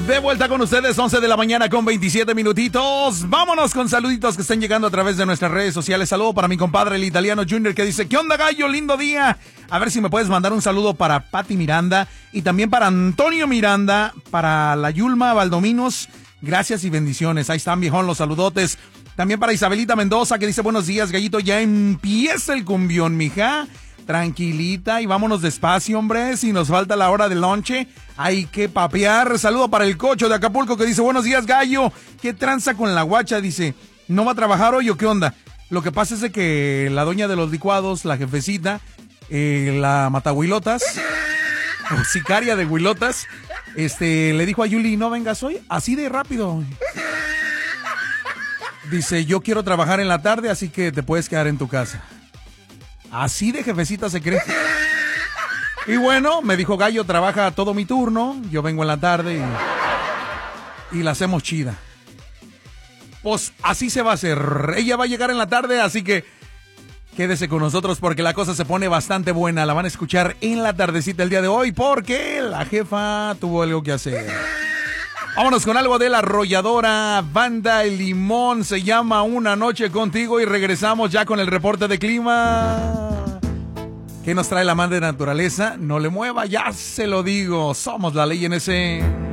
De vuelta con ustedes, 11 de la mañana con 27 minutitos. Vámonos con saluditos que están llegando a través de nuestras redes sociales. Saludo para mi compadre, el italiano Junior, que dice: ¿qué onda, gallo? Lindo día. A ver si me puedes mandar un saludo para Pati Miranda y también para Antonio Miranda, para la Yulma Valdominos. Gracias y bendiciones. Ahí están, viejón, los saludotes. También para Isabelita Mendoza, que dice: buenos días, gallito, ya empieza el cumbión, mija. Tranquilita y vámonos despacio, hombre. Si nos falta la hora del lonche, hay que papear. Saludo para el Cocho de Acapulco, que dice: buenos días, gallo. ¿Qué tranza con la guacha? Dice: ¿no va a trabajar hoy o qué onda? Lo que pasa es de que la doña de los licuados, la jefecita, la matahuilotas, o sicaria de huilotas, le dijo a Yuli: no vengas hoy, así de rápido. Dice: yo quiero trabajar en la tarde, así que te puedes quedar en tu casa. Así de jefecita se cree. Y bueno, me dijo: gallo, trabaja todo mi turno, yo vengo en la tarde y la hacemos chida. Pues así se va a hacer. Ella va a llegar en la tarde, así que quédese con nosotros porque la cosa se pone bastante buena. La van a escuchar en la tardecita el día de hoy porque la jefa tuvo algo que hacer. Vámonos con algo de la arrolladora Banda El Limón. Se llama Una Noche Contigo y regresamos ya con el reporte de clima. ¿Qué nos trae la madre naturaleza? No le mueva, ya se lo digo. Somos la ley en ese...